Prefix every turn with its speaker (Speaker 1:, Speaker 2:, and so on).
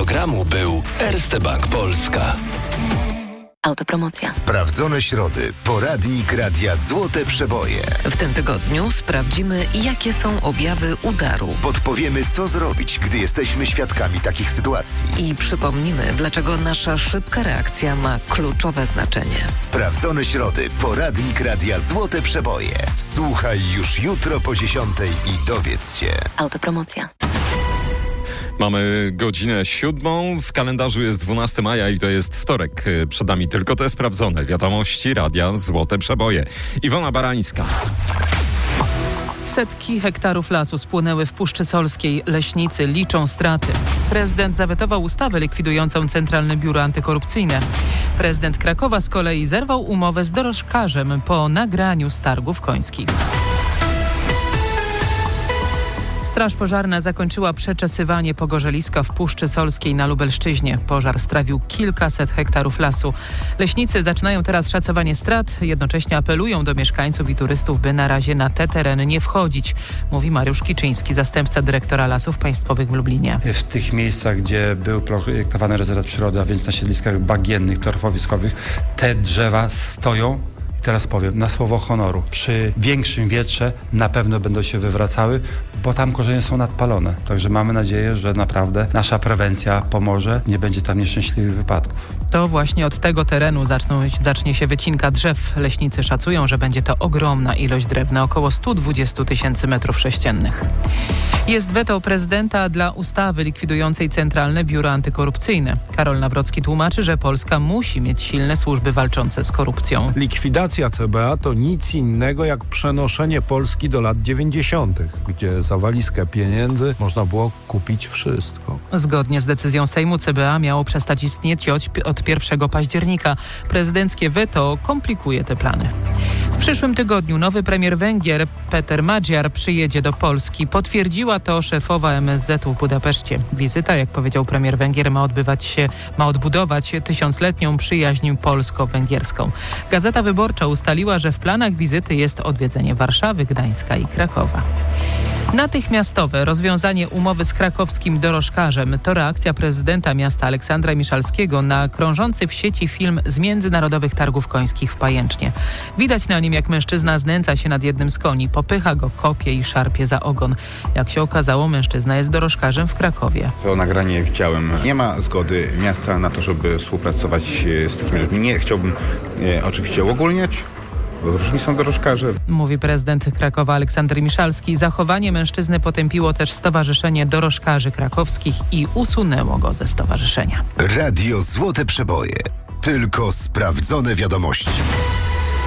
Speaker 1: programu był Erste Bank Polska.
Speaker 2: Autopromocja.
Speaker 3: Sprawdzone środy. Poradnik Radia Złote Przeboje.
Speaker 2: W tym tygodniu sprawdzimy, jakie są objawy udaru.
Speaker 3: Podpowiemy, co zrobić, gdy jesteśmy świadkami takich sytuacji.
Speaker 2: I przypomnimy, dlaczego nasza szybka reakcja ma kluczowe znaczenie.
Speaker 3: Sprawdzone środy. Poradnik Radia Złote Przeboje. Słuchaj już jutro po 10:00 i dowiedz się.
Speaker 2: Autopromocja.
Speaker 4: Mamy godzinę 7, w kalendarzu jest 12 maja i to jest wtorek. Przed nami tylko te sprawdzone wiadomości Radia Złote Przeboje. Iwona Barańska.
Speaker 5: Setki hektarów lasu spłonęły w Puszczy Solskiej. Leśnicy liczą straty. Prezydent zawetował ustawę likwidującą Centralne Biuro Antykorupcyjne. Prezydent Krakowa z kolei zerwał umowę z dorożkarzem po nagraniu z targów końskich. Straż pożarna zakończyła przeczesywanie pogorzeliska w Puszczy Solskiej na Lubelszczyźnie. Pożar strawił kilkaset hektarów lasu. Leśnicy zaczynają teraz szacowanie strat, jednocześnie apelują do mieszkańców i turystów, by na razie na te tereny nie wchodzić, mówi Mariusz Kiczyński, zastępca dyrektora Lasów Państwowych w Lublinie.
Speaker 6: W tych miejscach, gdzie był projektowany rezerwat przyrody, a więc na siedliskach bagiennych, torfowiskowych, te drzewa stoją. Teraz powiem, na słowo honoru, przy większym wietrze na pewno będą się wywracały, bo tam korzenie są nadpalone. Także mamy nadzieję, że naprawdę nasza prewencja pomoże, nie będzie tam nieszczęśliwych wypadków.
Speaker 5: To właśnie od tego terenu zacznie się wycinka drzew. Leśnicy szacują, że będzie to ogromna ilość drewna, około 120 000 metrów sześciennych. Jest weto prezydenta dla ustawy likwidującej Centralne Biuro Antykorupcyjne. Karol Nawrocki tłumaczy, że Polska musi mieć silne służby walczące z korupcją.
Speaker 7: Likwidacja CBA to nic innego jak przenoszenie Polski do lat 90., gdzie za walizkę pieniędzy można było kupić wszystko.
Speaker 5: Zgodnie z decyzją Sejmu CBA miało przestać istnieć od 1 października. Prezydenckie weto komplikuje te plany. W przyszłym tygodniu nowy premier Węgier Peter Magyar przyjedzie do Polski. Potwierdziła to szefowa MSZ-u w Budapeszcie. Wizyta, jak powiedział premier Węgier, ma odbudować tysiącletnią przyjaźń polsko-węgierską. Gazeta Wyborcza ustaliła, że w planach wizyty jest odwiedzenie Warszawy, Gdańska i Krakowa. Natychmiastowe rozwiązanie umowy z krakowskim dorożkarzem to reakcja prezydenta miasta Aleksandra Miszalskiego na krążący w sieci film z Międzynarodowych Targów Końskich w Pajęcznie. Widać na nim, jak mężczyzna znęca się nad jednym z koni, popycha go, kopie i szarpie za ogon. Jak się okazało, mężczyzna jest dorożkarzem w Krakowie.
Speaker 8: To nagranie widziałem. Nie ma zgody miasta na to, żeby współpracować z takimi ludźmi. Nie chciałbym oczywiście uogólniać. Różni są dorożkarze.
Speaker 5: Mówi prezydent Krakowa Aleksander Miszalski. Zachowanie mężczyzny potępiło też Stowarzyszenie Dorożkarzy Krakowskich i usunęło go ze stowarzyszenia.
Speaker 3: Radio Złote Przeboje. Tylko sprawdzone wiadomości.